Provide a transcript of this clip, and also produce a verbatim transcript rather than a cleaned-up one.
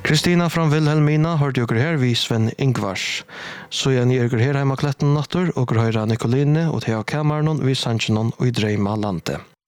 Kristina från Wilhelmina hörde jag här vid Sven Ingvars. Så jag ni är här hemma kletten natter och höra Nicoline och Thea Cameron vid Sanchinon och i Dreima Lante.